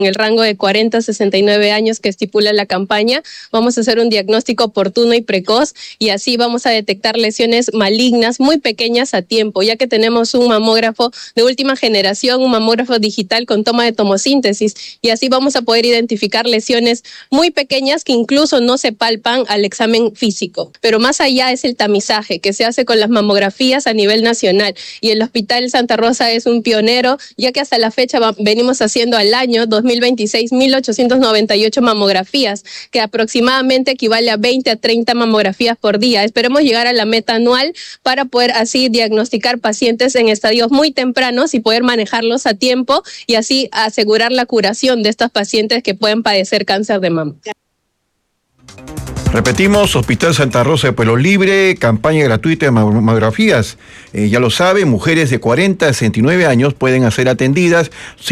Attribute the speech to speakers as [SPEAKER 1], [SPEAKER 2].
[SPEAKER 1] en el rango de 40 a 69 años que estipula la campaña. Vamos a hacer un diagnóstico oportuno y precoz y así vamos a detectar lesiones malignas muy pequeñas a tiempo, ya que tenemos un mamógrafo de última generación, un mamógrafo digital con toma de tomosíntesis, y así vamos a poder identificar lesiones muy pequeñas que incluso no se palpan al examen físico. Pero más allá es el tamizaje que se hace con las mamografías a nivel nacional, y el Hospital Santa Rosa es un pionero, ya que hasta la fecha venimos haciendo al año 2026 1.898 mamografías, que aproximadamente equivale a 20 a 30 mamografías por día. Esperemos llegar a la meta anual para poder así diagnosticar pacientes en estadios muy tempranos y poder manejarlos a tiempo y así asegurar la curación de estos pacientes que pueden padecer cáncer de mama.
[SPEAKER 2] Repetimos, Hospital Santa Rosa de Pueblo Libre, campaña gratuita de mamografías. Ya lo sabe, mujeres de 40 a 69 años pueden ser atendidas